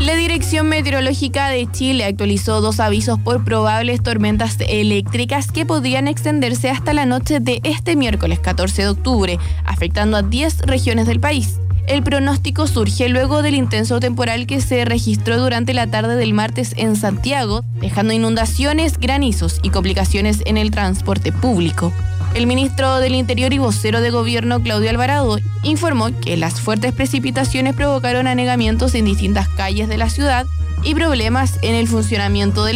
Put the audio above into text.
La Dirección Meteorológica de Chile actualizó 2 avisos por probables tormentas eléctricas que podrían extenderse hasta la noche de este miércoles 14 de octubre, afectando a 10 regiones del país. El pronóstico surge luego del intenso temporal que se registró durante la tarde del martes en Santiago, dejando inundaciones, granizos y complicaciones en el transporte público. El ministro del Interior y vocero de gobierno, Claudio Alvarado, informó que las fuertes precipitaciones provocaron anegamientos en distintas calles de la ciudad y problemas en el funcionamiento del